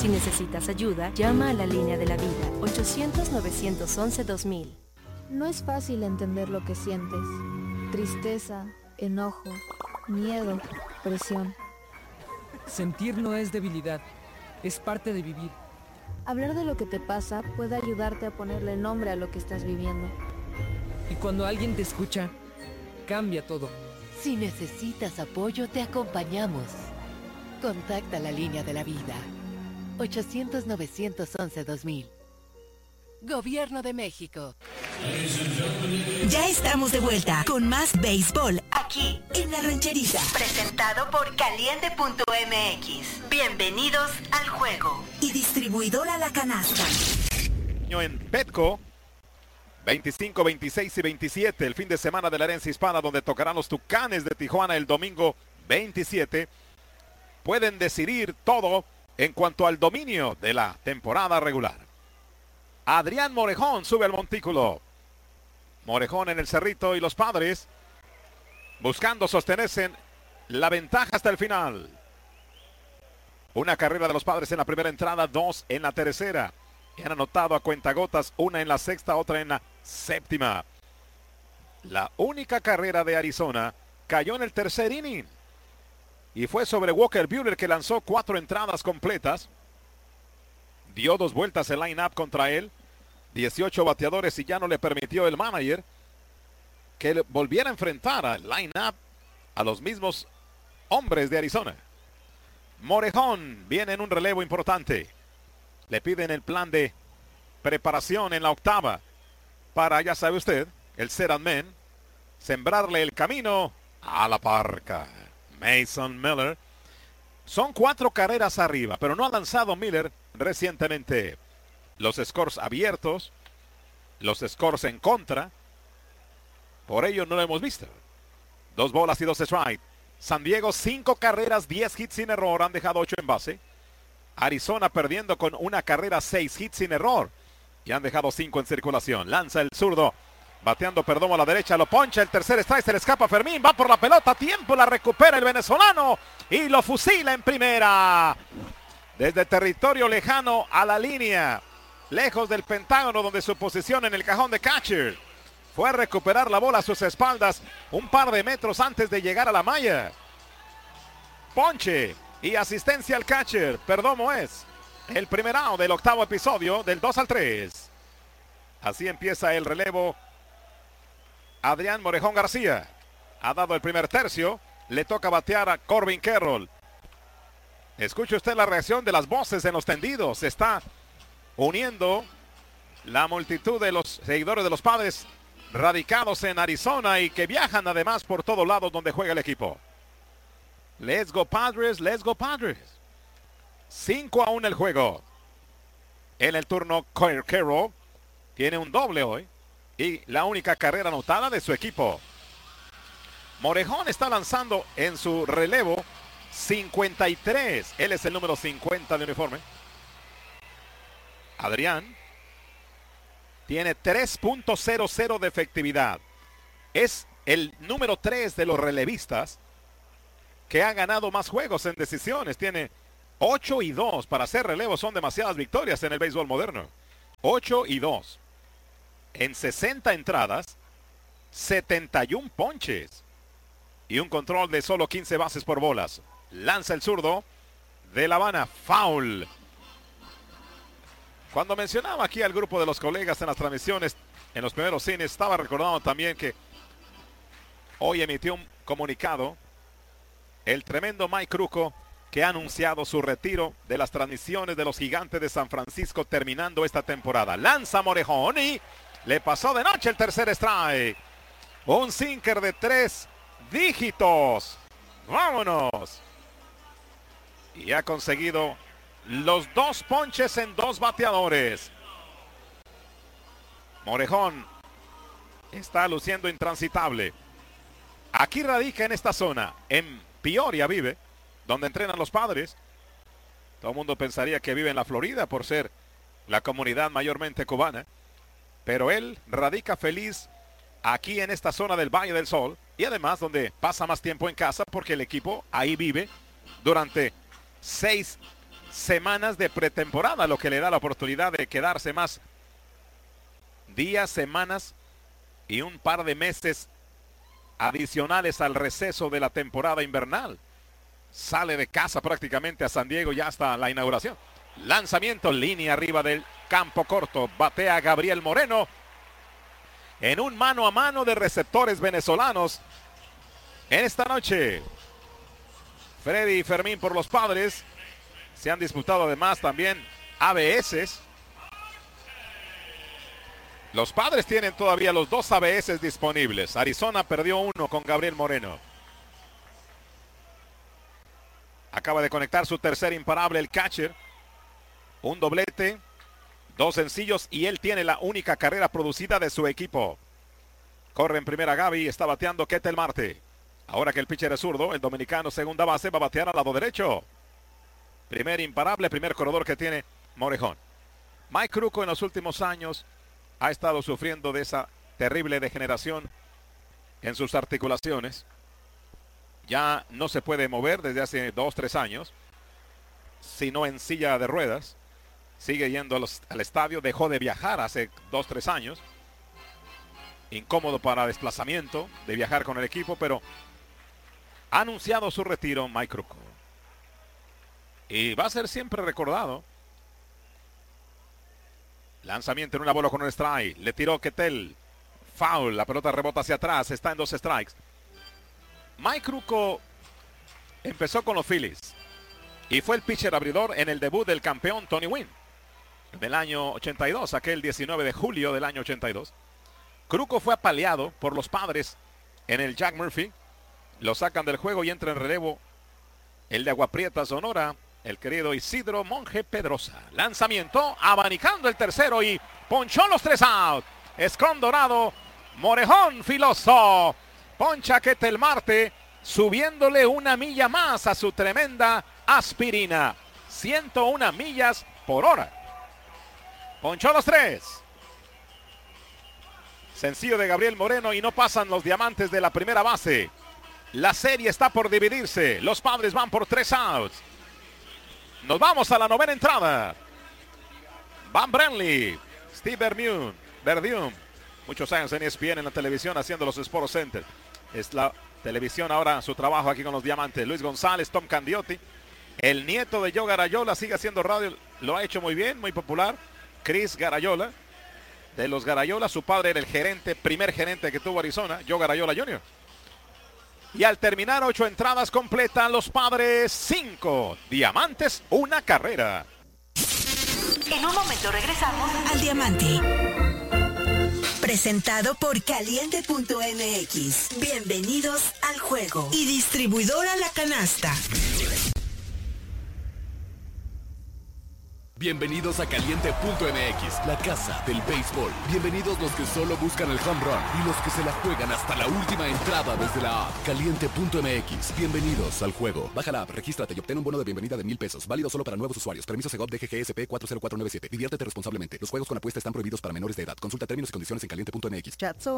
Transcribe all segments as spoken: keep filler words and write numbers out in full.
Si necesitas ayuda, llama a la línea de la vida, ochocientos, novecientos once, dos mil. No es fácil entender lo que sientes. Tristeza, enojo, miedo, presión. Sentir no es debilidad, es parte de vivir. Hablar de lo que te pasa puede ayudarte a ponerle nombre a lo que estás viviendo. Y cuando alguien te escucha, cambia todo. Si necesitas apoyo, te acompañamos. Contacta la línea de la vida. ochocientos, novecientos once, dos mil. Gobierno de México. Ya estamos de vuelta con más béisbol aquí en La Rancherita. Presentado por Caliente punto M X. Bienvenidos al juego. Y distribuidora La Canasta. En Petco, veinticinco, veintiséis y veintisiete, el fin de semana de la herencia hispana, donde tocarán los Tucanes de Tijuana el domingo veintisiete. Pueden decidir todo en cuanto al dominio de la temporada regular. Adrián Morejón sube al montículo. Morejón en el cerrito y los Padres buscando sostenerse en la ventaja hasta el final. Una carrera de los Padres en la primera entrada, dos en la tercera. Y han anotado a cuentagotas, una en la sexta, otra en la séptima. La única carrera de Arizona cayó en el tercer inning. Y fue sobre Walker Buehler, que lanzó cuatro entradas completas. Dio dos vueltas el line-up contra él. dieciocho bateadores y ya no le permitió el manager que volviera a enfrentar al line-up a los mismos hombres de Arizona. Morejón viene en un relevo importante. Le piden el plan de preparación en la octava para, ya sabe usted, el set and man, sembrarle el camino a la parca. Mason Miller. Son cuatro carreras arriba, pero no ha lanzado Miller recientemente. Los scores abiertos, los scores en contra, por ello no lo hemos visto. Dos bolas y dos strikes. San Diego, cinco carreras, diez hits sin error, han dejado ocho en base. Arizona perdiendo con una carrera, seis hits sin error, y han dejado cinco en circulación. Lanza el zurdo, bateando Perdomo a la derecha, lo poncha, el tercer strike, se le escapa a Fermín, va por la pelota, tiempo, la recupera el venezolano, y lo fusila en primera. Desde territorio lejano a la línea, lejos del Pentágono, donde su posición en el cajón de catcher fue a recuperar la bola a sus espaldas un par de metros antes de llegar a la malla. Ponche y asistencia al catcher. Perdomo es el primer out del octavo episodio, del dos al tres. Así empieza el relevo. Adrián Morejón García ha dado el primer tercio. Le toca batear a Corbin Carroll. Escuche usted la reacción de las voces en los tendidos. Se está uniendo la multitud de los seguidores de los Padres radicados en Arizona y que viajan además por todos lados donde juega el equipo. Let's go Padres, let's go Padres. cinco a uno el juego. En el turno, Carroll tiene un doble hoy y la única carrera anotada de su equipo. Morejón está lanzando en su relevo cincuenta y tres. Él es el número cincuenta de uniforme. Adrián tiene tres punto cero cero de efectividad. Es el número tres de los relevistas que ha ganado más juegos en decisiones. Tiene ocho y dos. Para hacer relevo son demasiadas victorias en el béisbol moderno. ocho y dos. En sesenta entradas, setenta y uno ponches. Y un control de solo quince bases por bolas. Lanza el zurdo de La Habana. Foul. Cuando mencionaba aquí al grupo de los colegas en las transmisiones, en los primeros cines, estaba recordando también que hoy emitió un comunicado el tremendo Mike Krukow, que ha anunciado su retiro de las transmisiones de los Gigantes de San Francisco terminando esta temporada. Lanza Morejón y le pasó de noche el tercer strike. Un sinker de tres dígitos. ¡Vámonos! Y ha conseguido los dos ponches en dos bateadores. Morejón está luciendo intransitable. Aquí radica en esta zona, en Peoria vive, donde entrenan los Padres. Todo el mundo pensaría que vive en la Florida por ser la comunidad mayormente cubana, pero él radica feliz aquí en esta zona del Valle del Sol y además donde pasa más tiempo en casa porque el equipo ahí vive durante seis semanas de pretemporada, lo que le da la oportunidad de quedarse más días, semanas y un par de meses adicionales al receso de la temporada invernal. Sale de casa prácticamente a San Diego ya hasta la inauguración. Lanzamiento, línea arriba del campo corto. Batea Gabriel Moreno en un mano a mano de receptores venezolanos en esta noche. Freddy y Fermín por los Padres. Se han disputado además también A B S. Los Padres tienen todavía los dos A B S disponibles. Arizona perdió uno con Gabriel Moreno. Acaba de conectar su tercer imparable el catcher. Un doblete, dos sencillos y él tiene la única carrera producida de su equipo. Corre en primera Gaby, está bateando Ketel Marte. Ahora que el pitcher es zurdo, el dominicano segunda base va a batear al lado derecho. Primer imparable, primer corredor que tiene Morejón. Mike Krukow en los últimos años ha estado sufriendo de esa terrible degeneración en sus articulaciones. Ya no se puede mover desde hace dos, tres años, sino en silla de ruedas. Sigue yendo a los, al estadio, dejó de viajar hace dos, tres años. Incómodo para desplazamiento de viajar con el equipo, pero ha anunciado su retiro Mike Krukow. Y va a ser siempre recordado. Lanzamiento en una bola con un strike. Le tiró Ketel. Foul, la pelota rebota hacia atrás, está en dos strikes. Mike Krukow empezó con los Phillies y fue el pitcher abridor en el debut del campeón Tony Gwynn del año ochenta y dos, aquel diecinueve de julio del año ochenta y dos. Krukow fue apaleado por los Padres en el Jack Murphy. Lo sacan del juego y entra en relevo el de Agua Prieta, Sonora, el querido Isidro Monje Pedrosa. Lanzamiento, abanicando el tercero y ponchó los tres out. Scrum dorado, Morejón filoso. Poncha Ketel Marte, subiéndole una milla más a su tremenda aspirina. ciento una millas por hora. Ponchó los tres. Sencillo de Gabriel Moreno y no pasan los diamantes de la primera base. La serie está por dividirse. Los Padres van por tres outs. Nos vamos a la novena entrada. Van Brenly, Steve Bermiun, Verdium. Muchos años en E S P N en la televisión haciendo los Sports Center. Es la televisión ahora su trabajo aquí con los diamantes. Luis González, Tom Candiotti. El nieto de Joe Garayola sigue haciendo radio. Lo ha hecho muy bien, muy popular. Chris Garayola. De los Garayola, su padre era el gerente, primer gerente que tuvo Arizona, Joe Garayola junior Y al terminar ocho entradas completan los Padres cinco. Diamantes, una carrera. En un momento regresamos al Diamante. Presentado por Caliente punto M X. Bienvenidos al juego. Y distribuidora La Canasta. Bienvenidos a Caliente punto M X, la casa del béisbol. Bienvenidos los que solo buscan el home run y los que se la juegan hasta la última entrada desde la app. Caliente punto M X, bienvenidos al juego. Baja la app, regístrate y obtén un bono de bienvenida de mil pesos. Válido solo para nuevos usuarios. Permiso Segov D G G S P cuatro cero cuatro nueve siete. Diviértete responsablemente. Los juegos con apuesta están prohibidos para menores de edad. Consulta términos y condiciones en Caliente punto M X.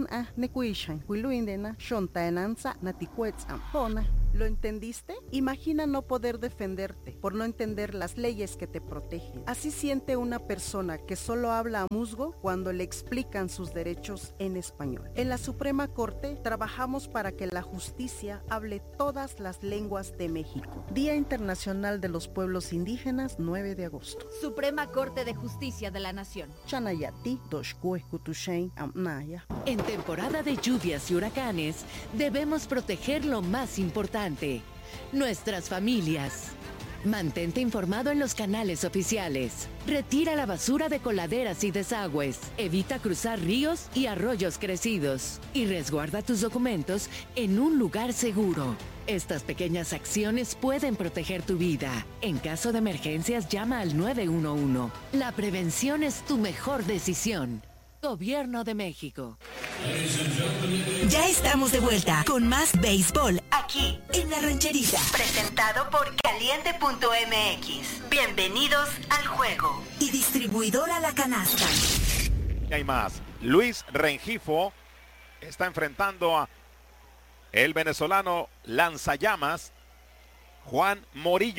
¿Lo entendiste? Imagina no poder defenderte por no entender las leyes que te protegen. Así siente una persona que solo habla a musgo cuando le explican sus derechos en español. En la Suprema Corte trabajamos para que la justicia hable todas las lenguas de México. Día Internacional de los Pueblos Indígenas, nueve de agosto. Suprema Corte de Justicia de la Nación. Chanayati, Doshkue, Kutushen, Amnaya. En temporada de lluvias y huracanes, debemos proteger lo más importante, nuestras familias. Mantente informado en los canales oficiales. Retira la basura de coladeras y desagües. Evita cruzar ríos y arroyos crecidos. Y resguarda tus documentos en un lugar seguro. Estas pequeñas acciones pueden proteger tu vida. En caso de emergencias, llama al nueve uno uno. La prevención es tu mejor decisión. Gobierno de México. Ya estamos de vuelta con más béisbol aquí en La Rancherita. Presentado por Caliente punto M X. Bienvenidos al juego. Y distribuidora La Canasta. Y hay más. Luis Rengifo está enfrentando a el venezolano lanzallamas Juan Morillo.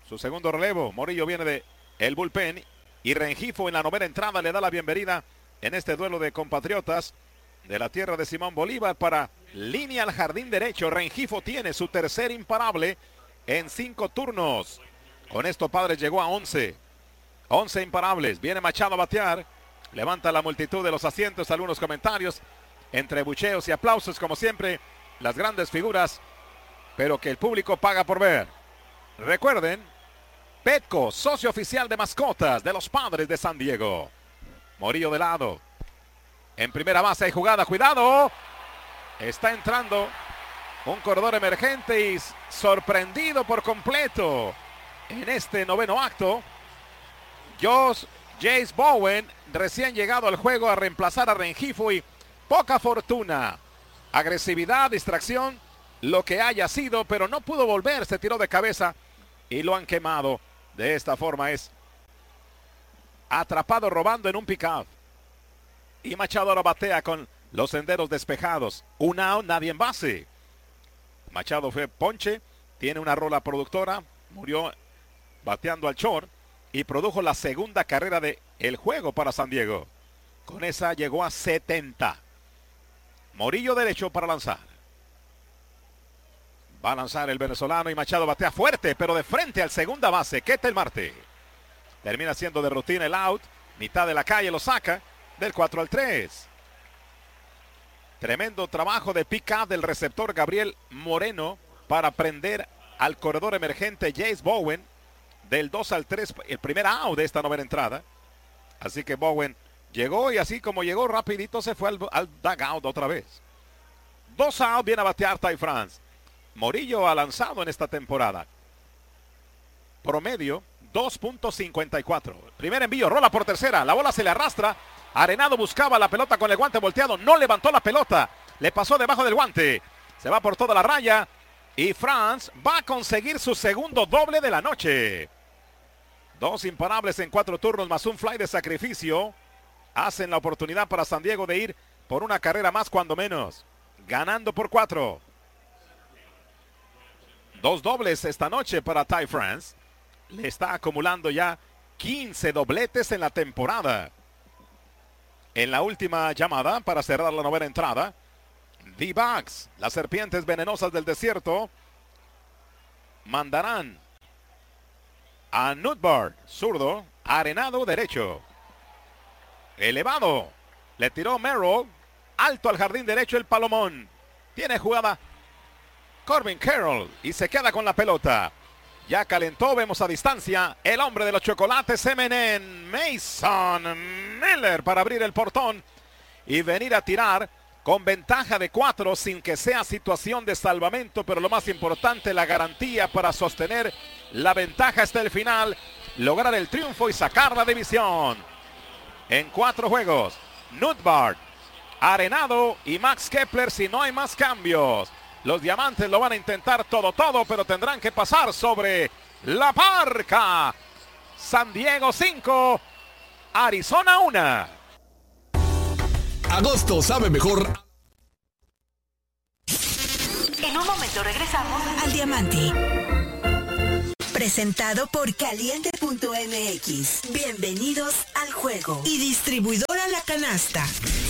su segundo relevo. Morillo viene de el bullpen y Rengifo en la novena entrada le da la bienvenida en este duelo de compatriotas de la tierra de Simón Bolívar para línea al jardín derecho. Rengifo tiene su tercer imparable en cinco turnos. Con esto Padres llegó a once. once imparables. Viene Machado a batear. Levanta la multitud de los asientos, algunos comentarios entre bucheos y aplausos, como siempre, las grandes figuras, pero que el público paga por ver. Recuerden, Petco, socio oficial de mascotas de los Padres de San Diego. Morillo de lado. En primera base hay jugada, cuidado. Está entrando un corredor emergente y sorprendido por completo en este noveno acto. Josh Jace Bowen, recién llegado al juego a reemplazar a Rengifo y poca fortuna. Agresividad, distracción, lo que haya sido, pero no pudo volver, se tiró de cabeza y lo han quemado. De esta forma es atrapado robando en un pick-up. Y Machado ahora batea con los senderos despejados. Un out, nadie en base. Machado fue ponche, tiene una rola productora, murió bateando al short y produjo la segunda carrera del juego para San Diego. Con esa llegó a setenta. Morillo derecho para lanzar. Va a lanzar el venezolano y Machado batea fuerte, pero de frente al segunda base, Ketel Marte. Termina siendo de rutina el out, mitad de la calle lo saca del cuatro al tres. Tremendo trabajo de pick-up del receptor Gabriel Moreno para prender al corredor emergente Jace Bowen del dos al tres, el primer out de esta novena entrada. Así que Bowen llegó y así como llegó rapidito se fue al, al dugout otra vez. Dos out, viene a batear Ty France. Morillo ha lanzado en esta temporada. Promedio dos punto cincuenta y cuatro. Primer envío, rola por tercera, la bola se le arrastra. Arenado buscaba la pelota con el guante volteado, no levantó la pelota, le pasó debajo del guante. Se va por toda la raya y France va a conseguir su segundo doble de la noche. Dos imparables en cuatro turnos más un fly de sacrificio hacen la oportunidad para San Diego de ir por una carrera más cuando menos. Ganando por cuatro. Dos dobles esta noche para Ty France. Le está acumulando ya quince dobletes en la temporada. En la última llamada para cerrar la novena entrada, D-Backs, las serpientes venenosas del desierto, mandarán a Nutbard, zurdo, Arenado, derecho. Elevado, le tiró Merrill, alto al jardín derecho el Palomón. Tiene jugada Corbin Carroll y se queda con la pelota. Ya calentó, vemos a distancia el hombre de los chocolates, M and M, Mason Miller, para abrir el portón y venir a tirar con ventaja de cuatro sin que sea situación de salvamento, pero lo más importante, la garantía para sostener la ventaja hasta el final, lograr el triunfo y sacar la división. En cuatro juegos, Nutbard, Arenado y Max Kepler si no hay más cambios. Los diamantes lo van a intentar todo, todo, pero tendrán que pasar sobre la parca. San Diego cinco, Arizona uno. Agosto sabe mejor. En un momento regresamos al Diamante. Presentado por Caliente punto M X. Bienvenidos al juego. Y distribuidora La Canasta.